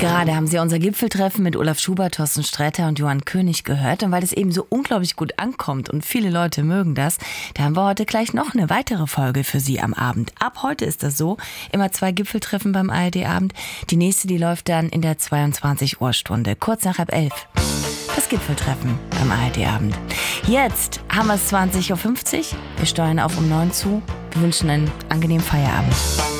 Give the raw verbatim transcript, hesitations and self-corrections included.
Gerade haben Sie unser Gipfeltreffen mit Olaf Schubert, Thorsten Sträter und Johann König gehört. Und weil es eben so unglaublich gut ankommt und viele Leute mögen das, da haben wir heute gleich noch eine weitere Folge für Sie am Abend. Ab heute ist das so, immer zwei Gipfeltreffen beim A R D-Abend. Die nächste, die läuft dann in der zweiundzwanzig Uhr Stunde, kurz nach halb elf. Das Gipfeltreffen beim A R D-Abend. Jetzt haben wir es zwanzig Uhr fünfzig. Wir steuern auf um neun zu. Wir wünschen einen angenehmen Feierabend.